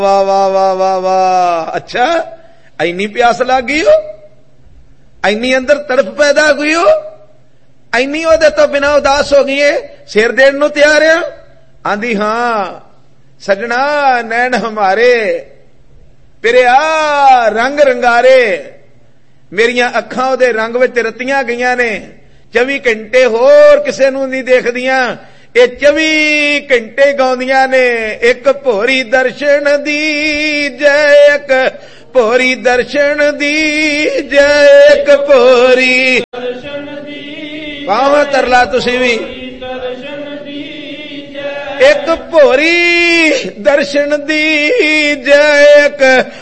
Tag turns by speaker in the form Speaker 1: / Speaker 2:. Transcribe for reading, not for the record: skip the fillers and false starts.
Speaker 1: वाह वाह वाह वाह वाह। अच्छा इन्नी प्यास लग गई हो, इन्नी अंदर तड़प पैदा हुई हो, इन्नी ओदे तो बिना उदास हो गई है, सिर देन नूं तैयार है। आंदी हां सजना नैन हमारे पिरिया रंग रंगारे, मेरियां अखां ओदे रंग विच रतियां गईयां ने। 24 घंटे होर किसे नूं नहीं देखदियां, ये 24 घंटे गाउंदियां ने। एक भोरी दर्शन दी जय, एक भोरी दर्शन दी जय, एक भोरी दर्शन दी। पावा तरला तुसी भी। एक भोरी दर्शन दी जय, एक